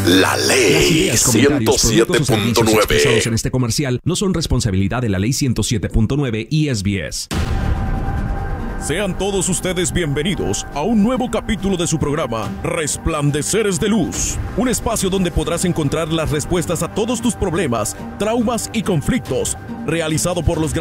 La ley 107.9. En este comercial no son responsabilidad de la ley 107.9 y SBS. Sean todos ustedes bienvenidos a un nuevo capítulo de su programa Resplandeceres de Luz, un espacio donde podrás encontrar las respuestas a todos tus problemas, traumas y conflictos, realizado por los